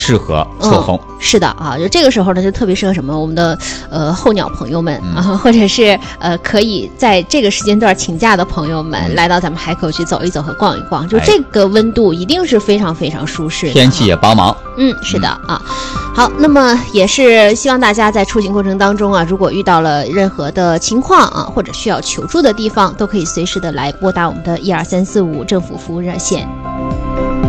适合测风。 是的啊，就这个时候呢，就特别适合什么？我们的候鸟朋友们啊，或者是可以在这个时间段请假的朋友们，来到咱们海口去走一走和逛一逛。就这个温度一定是非常非常舒适的， 天气也帮忙。 是的啊。好，那么也是希望大家在出行过程当中啊，如果遇到了任何的情况啊，或者需要求助的地方，都可以随时的来拨打我们的12345政府服务热线。